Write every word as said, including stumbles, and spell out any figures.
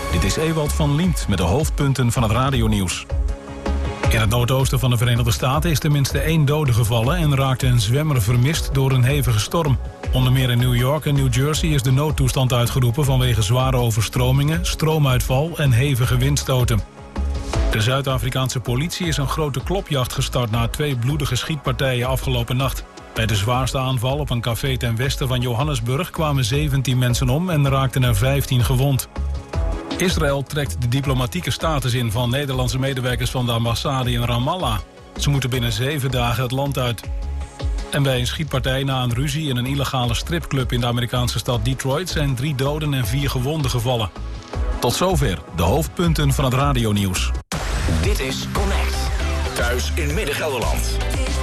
Dit is Ewald van Liemt met de hoofdpunten van het radionieuws. In het noordoosten van de Verenigde Staten is tenminste één dode gevallen en raakte een zwemmer vermist door een hevige storm. Onder meer in New York en New Jersey is de noodtoestand uitgeroepen vanwege zware overstromingen, stroomuitval en hevige windstoten. De Zuid-Afrikaanse politie is een grote klopjacht gestart na twee bloedige schietpartijen afgelopen nacht. Bij de zwaarste aanval op een café ten westen van Johannesburg kwamen zeventien mensen om en raakten er vijftien gewond. Israël trekt de diplomatieke status in van Nederlandse medewerkers van de ambassade in Ramallah. Ze moeten binnen zeven dagen het land uit. En bij een schietpartij na een ruzie in een illegale stripclub in de Amerikaanse stad Detroit zijn drie doden en vier gewonden gevallen. Tot zover de hoofdpunten van het radionieuws. Dit is Connect. Thuis in Midden-Gelderland.